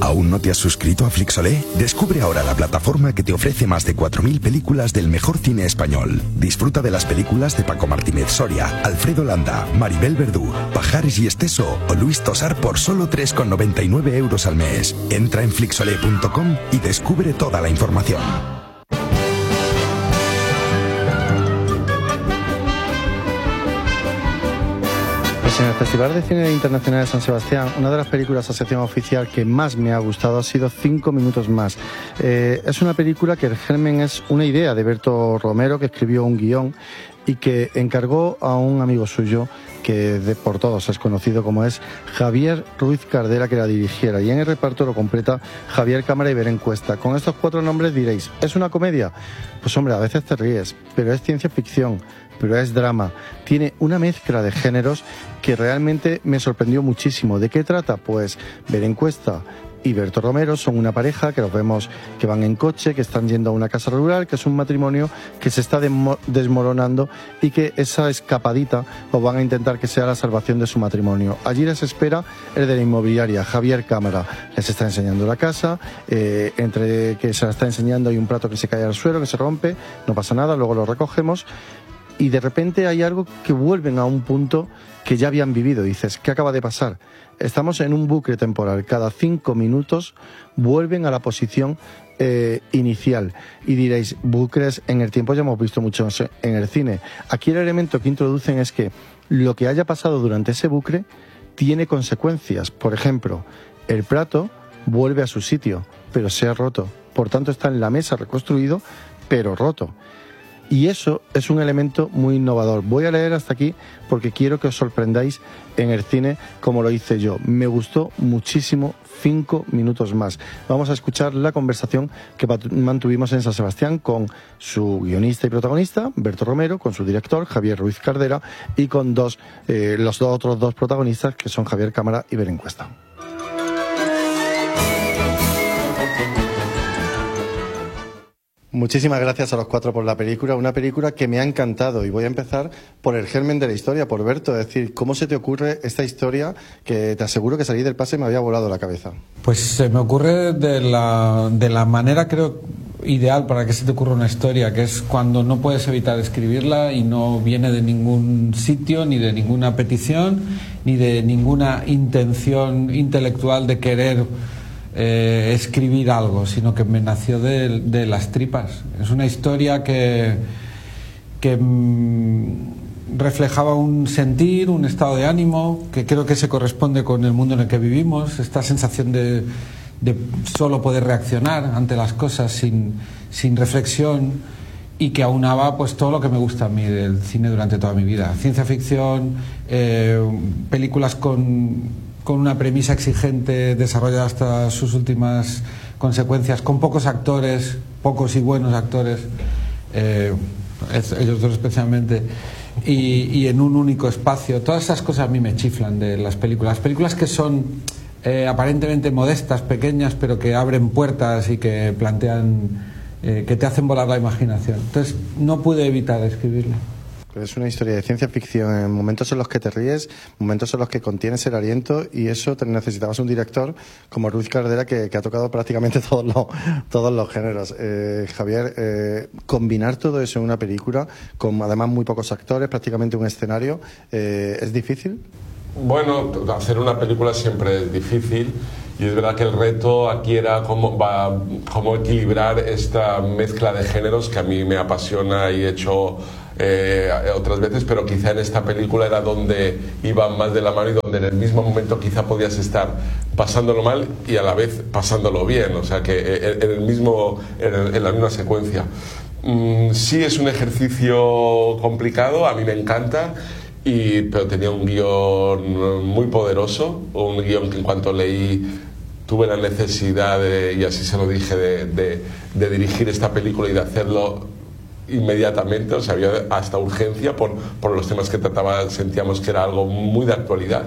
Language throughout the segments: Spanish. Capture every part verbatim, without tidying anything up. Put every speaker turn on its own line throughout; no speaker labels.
¿Aún no te has suscrito a Flixolé? Descubre ahora la plataforma que te ofrece más de cuatro mil películas del mejor cine español. Disfruta de las películas de Paco Martínez Soria, Alfredo Landa, Maribel Verdú, Pajares y Esteso o Luis Tosar por solo tres con noventa y nueve euros al mes. Entra en flixolé punto com y descubre toda la información.
En el Festival de Cine Internacional de San Sebastián, una de las películas a sección oficial que más me ha gustado ha sido Cinco minutos más. Eh, es una película que el germen es una idea de Berto Romero, que escribió un guión y que encargó a un amigo suyo que de, por todos es conocido como es Javier Ruiz Cardera, que la dirigiera, y en el reparto lo completa Javier Cámara y Belén Cuesta. Con estos cuatro nombres diréis, ¿es una comedia? Pues hombre, a veces te ríes, pero es ciencia ficción, pero es drama. Tiene una mezcla de géneros que realmente me sorprendió muchísimo. ¿De qué trata? Pues Belén Cuesta y Berto Romero son una pareja que los vemos que van en coche, que están yendo a una casa rural, que es un matrimonio que se está desmoronando y que esa escapadita o van a intentar que sea la salvación de su matrimonio. Allí les espera el de la inmobiliaria, Javier Cámara. Les está enseñando la casa, eh, entre que se la está enseñando hay un plato que se cae al suelo, que se rompe, no pasa nada, luego lo recogemos. Y de repente hay algo que vuelven a un punto que ya habían vivido. Dices, ¿qué acaba de pasar? Estamos en un bucle temporal. Cada cinco minutos vuelven a la posición eh, inicial. Y diréis, bucles en el tiempo ya hemos visto muchos en el cine. Aquí el elemento que introducen es que lo que haya pasado durante ese bucle tiene consecuencias. Por ejemplo, el plato vuelve a su sitio, pero se ha roto. Por tanto, está en la mesa reconstruido, pero roto. Y eso es un elemento muy innovador. Voy a leer hasta aquí porque quiero que os sorprendáis en el cine como lo hice yo. Me gustó muchísimo Cinco minutos más. Vamos a escuchar la conversación que mantuvimos en San Sebastián con su guionista y protagonista, Berto Romero, con su director, Javier Ruiz Cardera, y con dos, eh, los dos, otros dos protagonistas, que son Javier Cámara y Belén Cuesta. Muchísimas gracias a los cuatro por la película, una película que me ha encantado, y voy a empezar por el germen de la historia, por Berto. Es decir, ¿cómo se te ocurre esta historia que te aseguro que salí del pase y me había volado la cabeza?
Pues se me ocurre de la, de la manera, creo, ideal para que se te ocurra una historia, que es cuando no puedes evitar escribirla y no viene de ningún sitio, ni de ninguna petición, ni de ninguna intención intelectual de querer Eh, escribir algo, sino que me nació de, de las tripas. Es una historia que, que mm, reflejaba un sentir, un estado de ánimo, que creo que se corresponde con el mundo en el que vivimos, esta sensación de, de solo poder reaccionar ante las cosas sin, sin reflexión, y que aunaba pues todo lo que me gusta a mí del cine durante toda mi vida. Ciencia ficción, eh, películas con con una premisa exigente desarrollada hasta sus últimas consecuencias, con pocos actores, pocos y buenos actores, eh, ellos dos especialmente, y, y en un único espacio. Todas esas cosas a mí me chiflan de las películas. Las películas que son eh, aparentemente modestas, pequeñas, pero que abren puertas y que plantean, eh, que te hacen volar la imaginación. Entonces no pude evitar escribirla.
Es una historia de ciencia ficción, en momentos en los que te ríes, momentos en los que contienes el aliento, y eso te necesitabas un director como Ruiz Cardera que, que ha tocado prácticamente todos los, todos los géneros. Eh, Javier, eh, combinar todo eso en una película, con además muy pocos actores, prácticamente un escenario, eh, ¿es difícil?
Bueno, hacer una película siempre es difícil, y es verdad que el reto aquí era cómo, va, cómo equilibrar esta mezcla de géneros que a mí me apasiona y he hecho eh, otras veces, pero quizá en esta película era donde iba más de la mano y donde en el mismo momento quizá podías estar pasándolo mal y a la vez pasándolo bien, o sea que en el mismo, en, el, en la misma secuencia. Mm, sí es un ejercicio complicado, a mí me encanta. Y, pero tenía un guión muy poderoso, un guión que en cuanto leí tuve la necesidad de, y así se lo dije, de, de, de dirigir esta película y de hacerlo inmediatamente, o sea, había hasta urgencia por, por los temas que trataba, sentíamos que era algo muy de actualidad.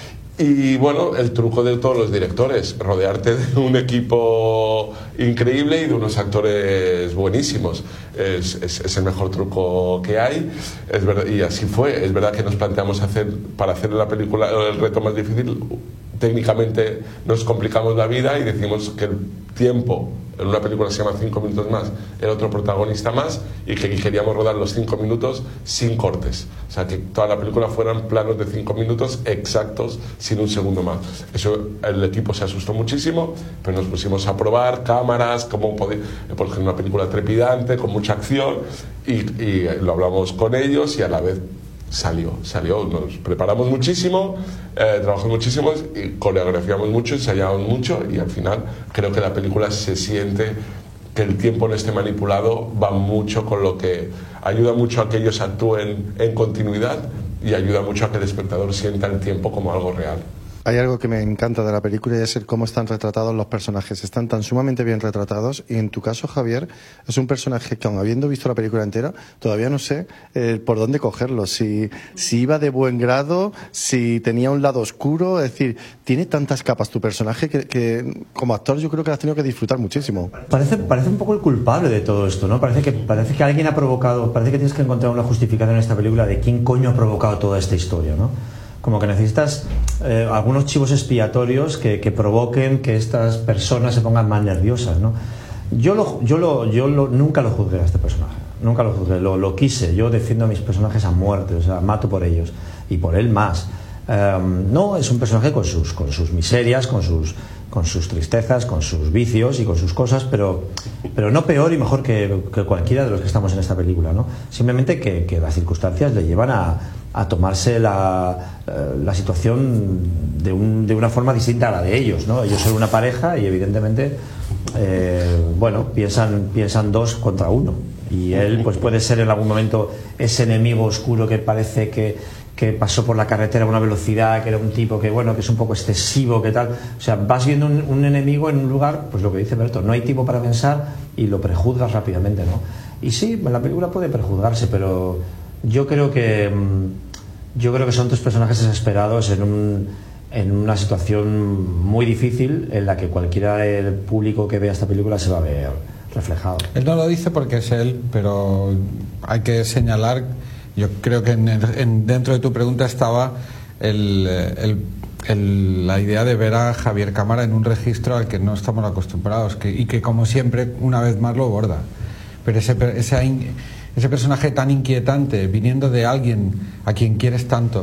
Y bueno, el truco de todos los directores, rodearte de un equipo increíble y de unos actores buenísimos. Es, es, es el mejor truco que hay, es verdad, y así fue. Es verdad que nos planteamos hacer, para hacer la película, el reto más difícil, técnicamente nos complicamos la vida y decimos que el tiempo en una película se llama cinco minutos más, el otro protagonista más, y que queríamos rodar los cinco minutos sin cortes, o sea que toda la película fueran planos de cinco minutos exactos sin un segundo más. Eso, el equipo se asustó muchísimo, pero nos pusimos a probar cámaras, cómo poder, porque es una película trepidante con mucha acción, y, y lo hablamos con ellos y a la vez salió, salió, nos preparamos muchísimo, eh, trabajamos muchísimo y coreografiamos mucho, ensayamos mucho, y al final creo que la película se siente que el tiempo no esté manipulado, va mucho con lo que ayuda mucho a que ellos actúen en continuidad y ayuda mucho a que el espectador sienta el tiempo como algo real.
Hay algo que me encanta de la película y es el cómo están retratados los personajes. Están tan sumamente bien retratados, y en tu caso, Javier, es un personaje que, aun habiendo visto la película entera, todavía no sé eh, por dónde cogerlo. Si, si iba de buen grado, si tenía un lado oscuro. Es decir, tiene tantas capas tu personaje que, que como actor yo creo que has tenido que disfrutar muchísimo.
Parece, parece un poco el culpable de todo esto, ¿no? Parece que, parece que alguien ha provocado, parece que tienes que encontrar una justificación en esta película de quién coño ha provocado toda esta historia, ¿no? Como que necesitas eh, algunos chivos expiatorios que, que provoquen que estas personas se pongan más nerviosas, ¿no? Yo, lo, yo, lo, yo lo, nunca lo juzgué a este personaje, nunca lo juzgué, lo, lo quise. Yo defiendo a mis personajes a muerte, o sea, mato por ellos y por él más. Um, no, es un personaje con sus, con sus miserias, con sus, con sus tristezas, con sus vicios y con sus cosas, pero, pero no peor y mejor que, que cualquiera de los que estamos en esta película, ¿no? Simplemente que, que las circunstancias le llevan a, a tomarse la, la situación de, un, de una forma distinta a la de ellos, ¿no? Ellos son una pareja y evidentemente eh, bueno, piensan, piensan dos contra uno, y él pues puede ser en algún momento ese enemigo oscuro que parece que, que pasó por la carretera a una velocidad, que era un tipo que bueno, que es un poco excesivo, que tal, o sea, vas viendo un, un enemigo en un lugar, pues lo que dice Berto, no hay tiempo para pensar y lo prejuzgas rápidamente, ¿no? Y sí, la película puede prejuzgarse, pero yo creo que yo creo que son tres personajes desesperados en un en una situación muy difícil en la que cualquiera del público que vea esta película se va a ver reflejado.
Él no lo dice porque es él, pero hay que señalar, yo creo que en el, en, dentro de tu pregunta estaba el, el, el, la idea de ver a Javier Cámara en un registro al que no estamos acostumbrados, que, y que como siempre una vez más lo borda. Pero ese, ese, ese personaje tan inquietante viniendo de alguien a quien quieres tanto,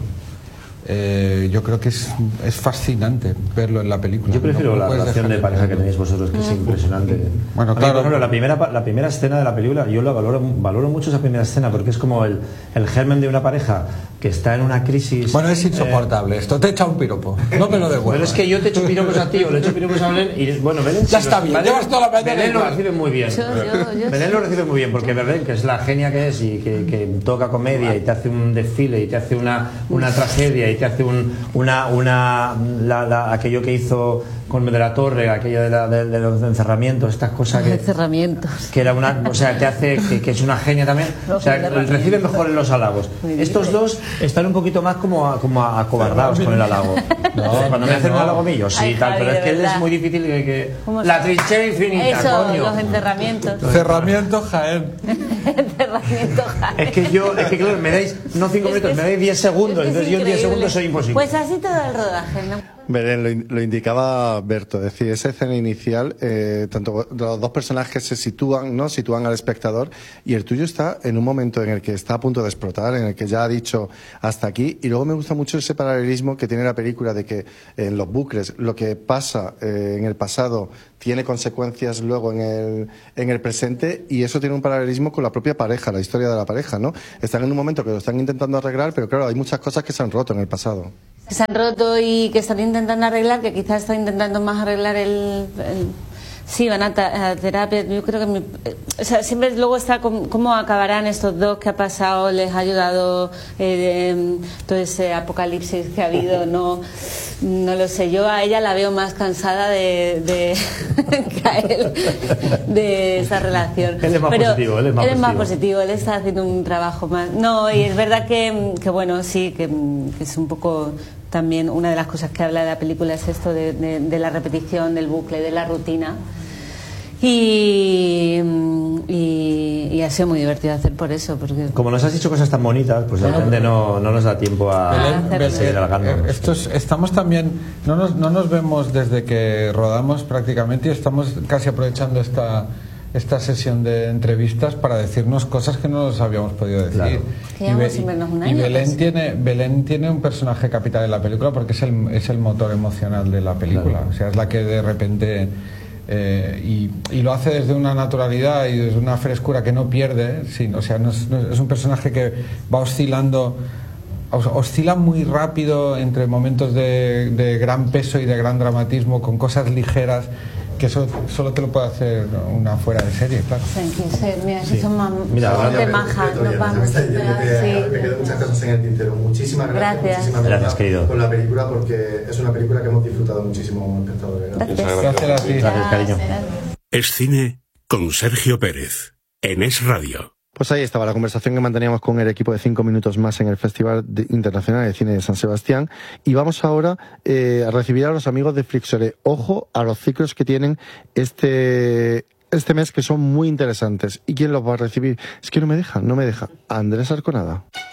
Eh, yo creo que es, es fascinante verlo en la película.
Yo prefiero no la relación de pareja que tenéis vosotros, que es impresionante.
Bueno,
mí,
claro.
por ejemplo, la primera, la primera escena de la película, yo la valoro, valoro mucho esa primera escena, porque es como el, el germen de una pareja que está en una crisis.
Bueno, es insoportable eh, esto, te echa un piropo, no me lo devuelvas.
Pero es que yo te echo piropos a ti o le echo piropos a Belén y bueno, Belén
ya está bien, llevas toda la mañana.
Belén lo recibe muy bien.
Yo, yo, yo
Belén
sí.
lo recibe muy bien, porque Belén, que es la genia que es y que, que toca comedia y te hace un desfile y te hace una, una tragedia y te hace un, una, una la, la, aquello que hizo con de la Torre, aquello de, la, de, de los encerramientos, estas cosas que,
encerramientos.
que era una, o sea, te hace que, que es una genia también, o sea, recibe mejor en los halagos. Estos dos están un poquito más como, a, como a, acobardados con el halago. No, cuando me hacen un halago mío, sí,
Ay,
tal,
Javi,
pero es que
de
es
verdad.
muy difícil que, que la trinchera infinita,
Eso,
coño.
los encerramientos.
Cerramiento Jaén.
Encerramiento Jaén.
Es que yo, es que claro, me dais no cinco
Es que
minutos, me dais diez segundos,
es que es
entonces yo en diez
increíble.
segundos soy imposible.
Pues así todo el rodaje, ¿no?
Belén, lo, in- lo indicaba Berto, es decir, esa escena inicial, eh, tanto los dos personajes se sitúan, ¿no? Sitúan al espectador, y el tuyo está en un momento en el que está a punto de explotar, en el que ya ha dicho hasta aquí, y luego me gusta mucho ese paralelismo que tiene la película de que en los bucles lo que pasa eh, en el pasado tiene consecuencias luego en el, en el presente, y eso tiene un paralelismo con la propia pareja, la historia de la pareja, ¿no? Están en un momento que lo están intentando arreglar, pero claro, hay muchas cosas que se han roto en el pasado.
Que se han roto y que están intentando arreglar, que quizás están intentando más arreglar el... el sí, van a, ta- a terapia. Yo creo que mi, eh, o sea, siempre luego está com- cómo acabarán estos dos, qué ha pasado, les ha ayudado eh, de, todo ese apocalipsis que ha habido, no no lo sé. Yo a ella la veo más cansada de, de que a él, de esa relación.
Él es más
Pero
positivo, él es más positivo.
positivo, él está haciendo un trabajo más. No, y es verdad que, que bueno, sí, que, que es un poco también una de las cosas que habla de la película es esto de, de, de la repetición, del bucle, de la rutina. Y, y, y ha sido muy divertido hacer por eso. Porque...
Como nos has dicho cosas tan bonitas, pues de repente no, no nos da tiempo a,
Belén,
a seguir alargándonos.
Estos, estamos también, no nos, no nos vemos desde que rodamos prácticamente y estamos casi aprovechando esta, esta sesión de entrevistas para decirnos cosas que no nos habíamos podido decir.
Claro.
Que llevamos sin vernos un año,
y Belén
casi.
tiene, Belén tiene un personaje capital en la película porque es el, es el motor emocional de la película.
Claro.
O sea, es la que de repente... Eh, y, y lo hace desde una naturalidad y desde una frescura que no pierde, sí, o sea, no es, no es un personaje que va oscilando, os- oscila muy rápido entre momentos de, de gran peso y de gran dramatismo con cosas ligeras que eso solo te lo puede hacer una fuera de serie, claro.
Sí, que se- mira, que
Sí.
son más
Mira,
son
ahora-
de maja, nos vamos.
Me está diciendo que
Sí.
me quedan muchas cosas en el tintero. Muchísimas gracias.
Gracias.
Muchísimas
Gracias, querido.
Con la película, porque es una película que hemos disfrutado muchísimo como espectadores.
Gracias.
Muchas
Gracias a ti.
Gracias, cariño.
Es cine con Sergio Pérez, en Es Radio.
Pues ahí estaba la conversación que manteníamos con el equipo de Cinco Minutos Más en el Festival de- Internacional de Cine de San Sebastián. Y vamos ahora eh, a recibir a los amigos de Flixolé. Ojo a los ciclos que tienen este, este mes, que son muy interesantes. ¿Y quién los va a recibir? Es que no me deja, no me deja. Andrés Arconada.